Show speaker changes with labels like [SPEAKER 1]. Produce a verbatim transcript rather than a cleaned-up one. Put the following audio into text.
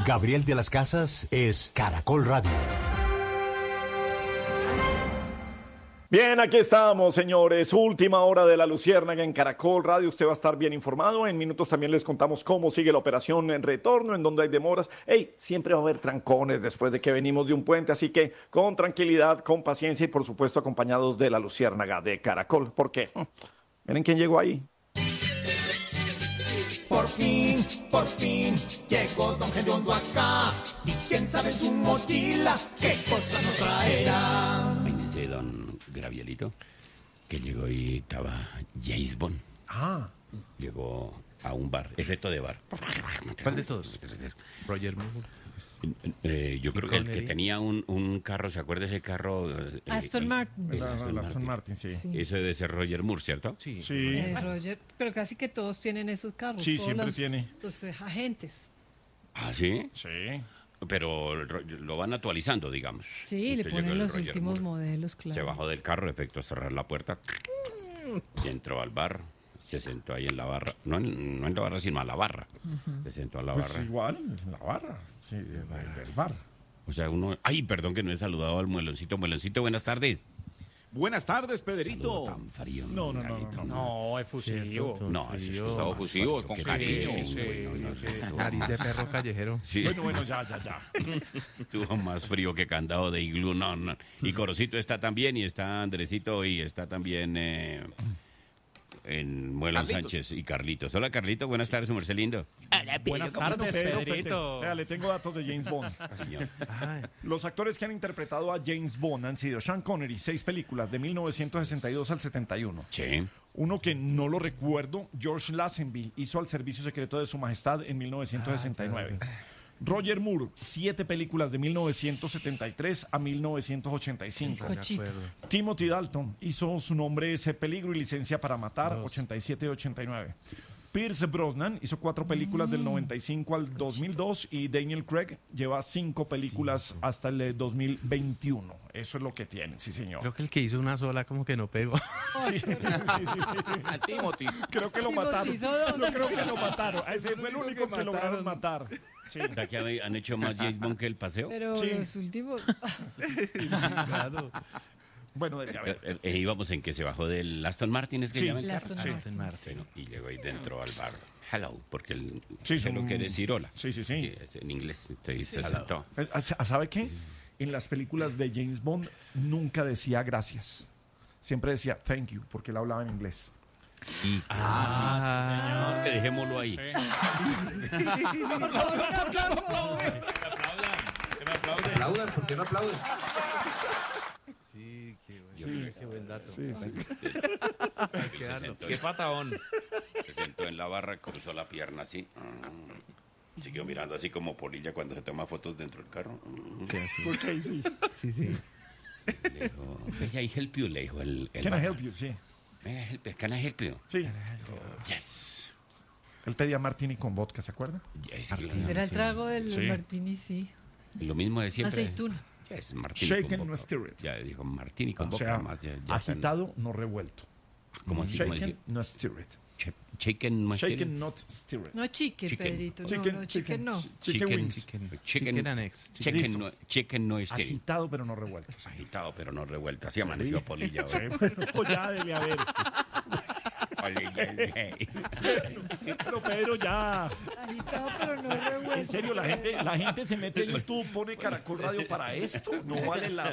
[SPEAKER 1] Gabriel de las Casas es Caracol Radio.
[SPEAKER 2] Bien, aquí estamos, señores. Última hora de la Luciérnaga en Caracol Radio. Usted va a estar bien informado. En minutos también les contamos cómo sigue la operación en retorno, en donde hay demoras. Ey, siempre va a haber trancones después de que venimos de un puente, así que con tranquilidad, con paciencia y por supuesto acompañados de la Luciérnaga de Caracol. ¿Por qué? Miren quién llegó ahí.
[SPEAKER 3] Por fin, por fin, llegó Don Gediondo acá. Y quién sabe en su mochila qué cosa nos traerá.
[SPEAKER 4] Imagínese, don Gravielito, que llegó y estaba James Bond.
[SPEAKER 5] Ah.
[SPEAKER 4] Llegó a un bar, efecto de bar.
[SPEAKER 5] ¿Cuál de todos? Roger Moore.
[SPEAKER 4] Eh, yo creo que el que
[SPEAKER 5] Connery.
[SPEAKER 4] tenía un, un carro, ¿se acuerda ese carro? Eh,
[SPEAKER 6] Aston
[SPEAKER 4] eh,
[SPEAKER 6] Martin.
[SPEAKER 4] el
[SPEAKER 2] La,
[SPEAKER 4] Aston
[SPEAKER 2] la Aston Martin, sí.
[SPEAKER 6] Sí.
[SPEAKER 4] Eso debe ser Roger Moore, ¿cierto?
[SPEAKER 5] Sí.
[SPEAKER 2] Sí.
[SPEAKER 6] Eh, Roger, pero casi que todos tienen esos carros.
[SPEAKER 2] Sí,
[SPEAKER 6] todos
[SPEAKER 2] siempre
[SPEAKER 6] los,
[SPEAKER 2] tiene.
[SPEAKER 6] Los eh, agentes.
[SPEAKER 4] Ah, ¿sí?
[SPEAKER 2] Sí.
[SPEAKER 4] Pero lo lo van actualizando, digamos.
[SPEAKER 6] Sí, le
[SPEAKER 4] Usted llegó
[SPEAKER 6] ponen
[SPEAKER 4] el
[SPEAKER 6] los
[SPEAKER 4] Roger
[SPEAKER 6] últimos
[SPEAKER 4] Moore.
[SPEAKER 6] modelos, claro.
[SPEAKER 4] Se bajó del carro, efecto cerrar la puerta. Y entró al bar. Se sentó ahí en la barra. No en, no en la barra, sino a la barra. Se sentó a la
[SPEAKER 2] Pues
[SPEAKER 4] barra.
[SPEAKER 2] igual, en la barra. Sí, del, del bar.
[SPEAKER 4] O sea, uno... Ay, perdón que no he saludado al mueloncito. Mueloncito, buenas tardes.
[SPEAKER 5] Buenas tardes,
[SPEAKER 4] Saludo
[SPEAKER 5] Pedrito.
[SPEAKER 4] tan frío,
[SPEAKER 2] No, no, no,
[SPEAKER 4] Galito.
[SPEAKER 2] no,
[SPEAKER 5] No, efusivo.
[SPEAKER 4] No, ese es
[SPEAKER 5] Estaba
[SPEAKER 4] fusivo,
[SPEAKER 5] con
[SPEAKER 4] qué
[SPEAKER 5] cariño.
[SPEAKER 4] cariño.
[SPEAKER 5] Sí,
[SPEAKER 4] No, no,
[SPEAKER 5] sí.
[SPEAKER 4] no, no.
[SPEAKER 7] Nariz de perro callejero.
[SPEAKER 4] Sí,
[SPEAKER 2] Bueno, bueno, ya, ya, ya.
[SPEAKER 4] tuvo más frío que candado de iglú. No, no. Y Corocito está también, y está Andresito, y está también eh, en Muelón
[SPEAKER 5] Carlitos.
[SPEAKER 4] Sánchez y Carlitos. Hola, Carlitos, buenas tardes, su merced lindo.
[SPEAKER 5] Buenas
[SPEAKER 2] Bueno,
[SPEAKER 5] tardes,
[SPEAKER 2] Pedro,
[SPEAKER 5] Pedrito.
[SPEAKER 2] Vea, le tengo datos de James Bond.
[SPEAKER 4] Señor.
[SPEAKER 7] Ay,
[SPEAKER 2] Los actores que han interpretado a James Bond han sido Sean Connery, seis películas, de mil novecientos sesenta y dos al setenta y uno.
[SPEAKER 4] Sí.
[SPEAKER 2] Uno que no lo recuerdo, George Lazenby, hizo Al Servicio Secreto de Su Majestad en mil novecientos sesenta y nueve. Roger Moore, siete películas de mil novecientos setenta y tres a mil novecientos ochenta y cinco.
[SPEAKER 7] de
[SPEAKER 6] Cochito.
[SPEAKER 7] acuerdo.
[SPEAKER 2] Timothy Dalton hizo Su nombre es Peligro y Licencia para Matar, ochenta y siete y ochenta y nueve. Pierce Brosnan hizo cuatro películas del noventa y cinco al dos mil dos y Daniel Craig lleva cinco películas hasta el eh, dos mil veintiuno. Eso es lo que tiene, sí señor.
[SPEAKER 7] Creo que el que hizo una sola como que no pegó.
[SPEAKER 2] Sí, sí, sí.
[SPEAKER 5] A Timothy.
[SPEAKER 2] Creo que lo
[SPEAKER 6] Timothy
[SPEAKER 2] mataron.
[SPEAKER 6] hizo dos.
[SPEAKER 2] Yo creo que lo mataron. Ese fue el
[SPEAKER 5] único
[SPEAKER 2] único
[SPEAKER 5] que
[SPEAKER 2] que lograron matar. Sí.
[SPEAKER 4] ¿Verdad que han hecho más James Bond que el paseo?
[SPEAKER 6] Pero
[SPEAKER 2] Sí.
[SPEAKER 6] los últimos.
[SPEAKER 7] Claro.
[SPEAKER 2] Bueno, a ver.
[SPEAKER 4] Eh, eh, íbamos en que se bajó del Aston Martin, es que
[SPEAKER 2] Sí.
[SPEAKER 4] llama el
[SPEAKER 6] El
[SPEAKER 4] carro?
[SPEAKER 6] Aston
[SPEAKER 4] Sí.
[SPEAKER 6] Martin.
[SPEAKER 4] Bueno, y llegó ahí dentro al bar. Hello, porque el
[SPEAKER 2] Sí,
[SPEAKER 4] sé lo
[SPEAKER 2] son-
[SPEAKER 4] que decir hola.
[SPEAKER 2] Sí, sí, sí.
[SPEAKER 4] es en inglés, te se sentó.
[SPEAKER 2] Eh, ¿Sabe qué? En las películas de James Bond nunca decía gracias. Siempre decía thank you, porque él hablaba en inglés.
[SPEAKER 4] Y
[SPEAKER 7] Ah,
[SPEAKER 4] que dejémoslo ahí.
[SPEAKER 8] Aplaudan, ¿por qué no aplauden?
[SPEAKER 7] sí, qué buen, qué buen dato.
[SPEAKER 2] Sí, sí.
[SPEAKER 4] Se sentó,
[SPEAKER 5] Qué patadón.
[SPEAKER 4] se sentó en la barra, cruzó la pierna así. Mm. Siguió mirando así como polilla cuando se toma fotos dentro del carro. Mm.
[SPEAKER 7] ¿Qué así?
[SPEAKER 2] Ok, sí.
[SPEAKER 7] Sí, sí.
[SPEAKER 4] Le dijo, "May I help you?", le dijo el, el
[SPEAKER 2] Can I
[SPEAKER 4] barman.
[SPEAKER 2] help you? Sí.
[SPEAKER 4] "May I help you? Can I help you?"
[SPEAKER 2] Sí.
[SPEAKER 4] Yes.
[SPEAKER 2] Él pedía martini con vodka, ¿se acuerda?
[SPEAKER 4] Yes,
[SPEAKER 6] Será el trago del
[SPEAKER 2] Sí.
[SPEAKER 6] martini, sí.
[SPEAKER 4] lo mismo de siempre.
[SPEAKER 6] Aceituna.
[SPEAKER 4] Yes, martini
[SPEAKER 2] Shaken,
[SPEAKER 4] con
[SPEAKER 2] no
[SPEAKER 4] vodka.
[SPEAKER 2] stirred.
[SPEAKER 4] Ya dijo martini con
[SPEAKER 2] O
[SPEAKER 4] boca
[SPEAKER 2] sea,
[SPEAKER 4] más. Ya, ya
[SPEAKER 2] agitado, no revuelto.
[SPEAKER 4] están- ¿Cómo así? ¿Cómo
[SPEAKER 2] Shaken,
[SPEAKER 4] así?
[SPEAKER 2] no stirred.
[SPEAKER 4] Ch- Shaken, no
[SPEAKER 2] Shaken,
[SPEAKER 4] stirred.
[SPEAKER 2] not stirred.
[SPEAKER 6] No chicken,
[SPEAKER 4] Chicken.
[SPEAKER 6] Pedrito. No,
[SPEAKER 2] Chicken,
[SPEAKER 6] no, chicken no.
[SPEAKER 2] chi- Chicken wings.
[SPEAKER 7] Chicken,
[SPEAKER 4] Chicken-
[SPEAKER 7] chicken annex.
[SPEAKER 4] Chicken
[SPEAKER 2] Listo.
[SPEAKER 4] no, chicken no es stéril.
[SPEAKER 2] Agitado, pero no revuelto.
[SPEAKER 4] Agitado, pero no revuelto. Así amaneció Polilla hoy.
[SPEAKER 2] Sí, bueno, ya debe haber.
[SPEAKER 4] Polilla es gay.
[SPEAKER 2] Pero Pedro, ya.
[SPEAKER 6] Agitado, pero no
[SPEAKER 2] En
[SPEAKER 6] revuelto.
[SPEAKER 2] serio, la gente, la gente se mete en YouTube, pone Caracol Radio para esto. No vale la